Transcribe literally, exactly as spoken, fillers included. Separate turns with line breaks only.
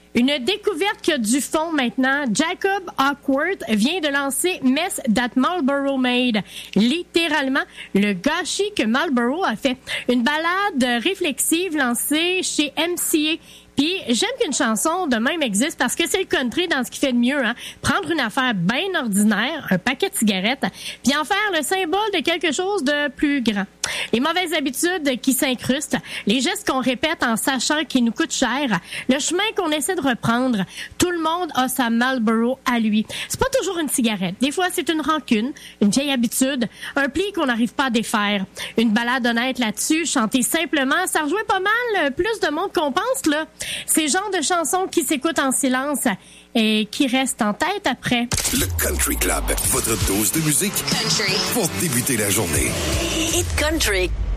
Une découverte qui a du fond maintenant. Jacob Awkward vient de lancer Mess That Marlboro Made. Littéralement, le gâchis que Marlboro a fait. Une balade réflexive lancée chez M C A. Puis j'aime qu'une chanson de même existe parce que c'est le country dans ce qui fait de mieux, hein. Prendre une affaire bien ordinaire, un paquet de cigarettes, puis en faire le symbole de quelque chose de plus grand. Les mauvaises habitudes qui s'incrustent, les gestes qu'on répète en sachant qu'ils nous coûtent cher, le chemin qu'on essaie de reprendre. Tout le monde a sa Marlboro à lui. C'est pas toujours une cigarette. Des fois, c'est une rancune, une vieille habitude, un pli qu'on n'arrive pas à défaire. Une balade honnête là-dessus, chanter simplement, ça rejoint pas mal plus de monde qu'on pense, là. Ces genres de chansons qui s'écoutent en silence et qui restent en tête après.
Le Country Club, votre dose de musique
Country
pour débuter la journée.
Hit Country.